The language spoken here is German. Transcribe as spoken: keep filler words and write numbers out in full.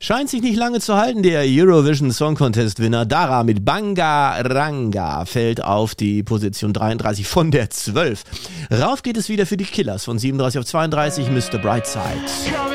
Scheint sich nicht lange zu halten, der Eurovision Song Contest Winner Dara mit Banga Ranga fällt auf die Position dreiunddreißig von der zwölf. Rauf geht es wieder für die Killers von siebenunddreißig auf zweiunddreißig, Mister Brightside.